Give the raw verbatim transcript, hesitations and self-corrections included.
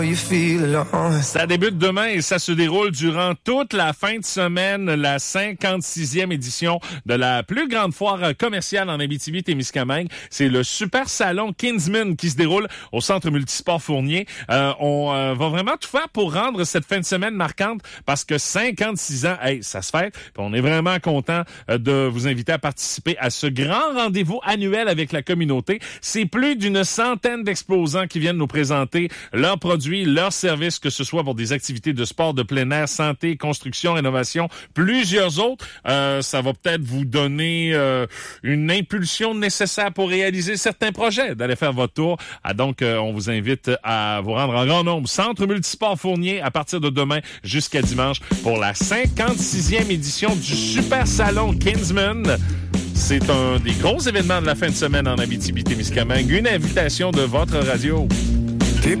Ça débute demain et ça se déroule durant toute la fin de semaine, la cinquante-sixième édition de la plus grande foire commerciale en Abitibi-Témiscamingue. C'est le Super Salon Kinsman qui se déroule au Centre Multisport Fournier. Euh, on euh, va vraiment tout faire pour rendre cette fin de semaine marquante parce que cinquante-six ans, hey, ça se fait. Puis on est vraiment content euh, de vous inviter à participer à ce grand rendez-vous annuel avec la communauté. C'est plus d'une centaine d'exposants qui viennent nous présenter leurs produits, leurs services, que ce soit pour des activités de sport, de plein air, santé, construction, rénovation, plusieurs autres. Euh, ça va peut-être vous donner euh, une impulsion nécessaire pour réaliser certains projets, d'aller faire votre tour. Ah, donc, euh, on vous invite à vous rendre en grand nombre. Centre Multisport Fournier à partir de demain jusqu'à dimanche pour la cinquante-sixième édition du Super Salon Kinsman. C'est un des gros événements de la fin de semaine en Abitibi-Témiscamingue. Une invitation de votre radio.